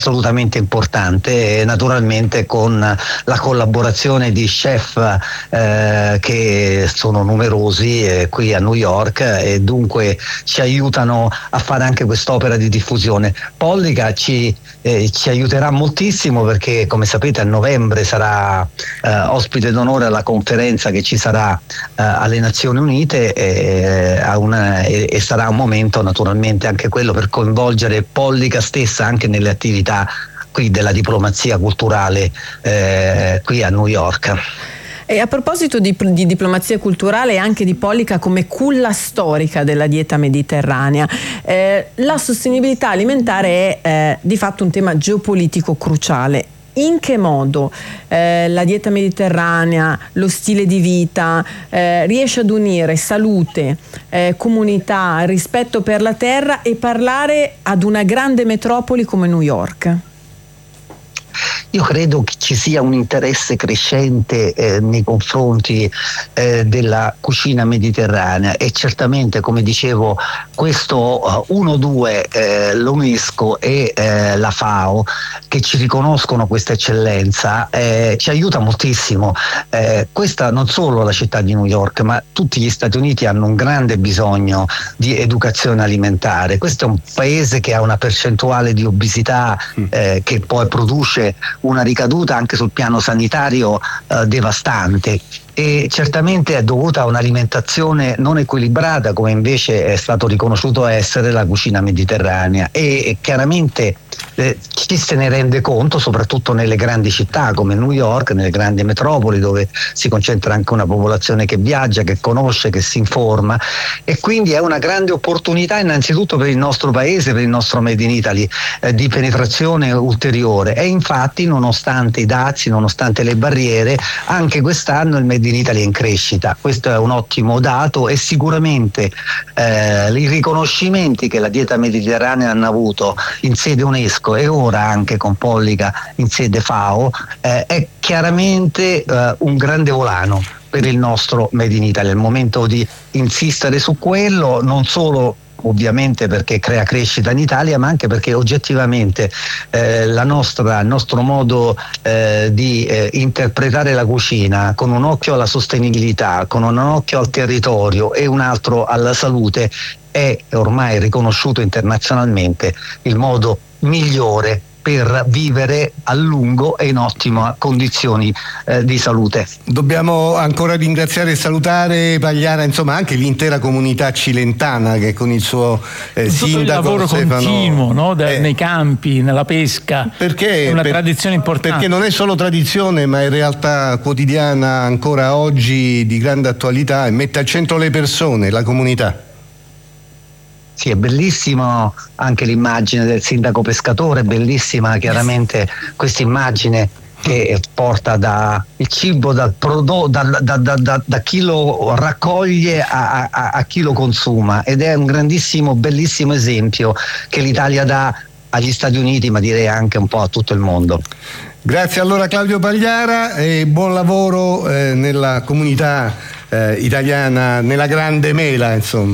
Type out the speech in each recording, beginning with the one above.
assolutamente importante, naturalmente con la collaborazione di chef che sono numerosi qui a New York, e dunque ci aiutano a fare anche quest'opera di diffusione. Pollica ci aiuterà moltissimo, perché come sapete a novembre sarà ospite d'onore alla conferenza che ci sarà alle Nazioni Unite, e sarà un momento naturalmente anche quello per coinvolgere Pollica stessa anche nelle attività qui della diplomazia culturale qui a New York. E a proposito di diplomazia culturale e anche di Pollica come culla storica della dieta mediterranea, la sostenibilità alimentare è di fatto un tema geopolitico cruciale. In che modo la dieta mediterranea, lo stile di vita riesce ad unire salute, comunità, rispetto per la terra e parlare ad una grande metropoli come New York? Io credo che ci sia un interesse crescente nei confronti della cucina mediterranea, e certamente, come dicevo, questo 1-2 l'UNESCO e la FAO, che ci riconoscono questa eccellenza, ci aiuta moltissimo. Questa non solo la città di New York, ma tutti gli Stati Uniti hanno un grande bisogno di educazione alimentare. Questo è un paese che ha una percentuale di obesità che poi produce una ricaduta anche sul piano sanitario devastante, e certamente è dovuta a un'alimentazione non equilibrata, come invece è stato riconosciuto essere la cucina mediterranea, e chiaramente ci se ne rende conto soprattutto nelle grandi città come New York, nelle grandi metropoli, dove si concentra anche una popolazione che viaggia, che conosce, che si informa, e quindi è una grande opportunità innanzitutto per il nostro paese, per il nostro Made in Italy, di penetrazione ulteriore. E infatti, nonostante i dazi, nonostante le barriere, anche quest'anno il Made in Italy è in crescita. Questo è un ottimo dato, e sicuramente i riconoscimenti che la dieta mediterranea hanno avuto in sede UNESCO e ora anche con Pollica in sede FAO è chiaramente un grande volano per il nostro Made in Italy. È il momento di insistere su quello, non solo ovviamente perché crea crescita in Italia, ma anche perché oggettivamente il nostro modo di interpretare la cucina, con un occhio alla sostenibilità, con un occhio al territorio e un altro alla salute, è ormai riconosciuto internazionalmente il modo migliore per vivere a lungo e in ottima condizioni di salute. Dobbiamo ancora ringraziare e salutare Pagliara, insomma anche l'intera comunità cilentana, che con il suo sindaco il lavoro Stefano, continuo, no? Nei campi, nella pesca, perché è una tradizione importante, perché non è solo tradizione, ma è realtà quotidiana ancora oggi di grande attualità, e mette al centro le persone, la comunità. Sì, è bellissimo anche l'immagine del sindaco pescatore, bellissima chiaramente questa immagine che porta il cibo da chi lo raccoglie a chi lo consuma, ed è un grandissimo, bellissimo esempio che l'Italia dà agli Stati Uniti, ma direi anche un po' a tutto il mondo. Grazie allora Claudio Pagliara, e buon lavoro nella comunità italiana, nella Grande Mela, insomma.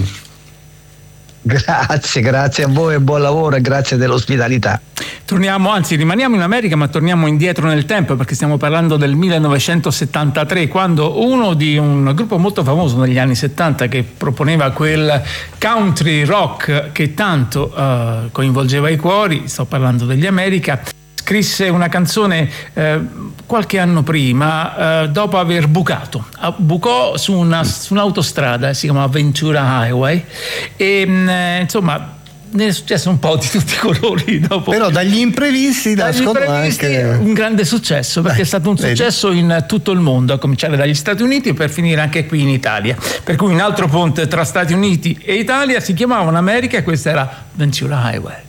Grazie a voi, buon lavoro e grazie dell'ospitalità. Rimaniamo in America, ma torniamo indietro nel tempo, perché stiamo parlando del 1973, quando uno di un gruppo molto famoso negli anni 70 che proponeva quel country rock che tanto coinvolgeva i cuori, sto parlando degli America, scrisse una canzone qualche anno prima, dopo aver bucò su un'autostrada, si chiama Ventura Highway, e insomma ne è successo un po' di tutti i colori dopo. Però dagli imprevisti anche un grande successo, perché è stato un successo in tutto il mondo, a cominciare dagli Stati Uniti e per finire anche qui in Italia, per cui un altro ponte tra Stati Uniti e Italia si chiamava America, e questa era Ventura Highway.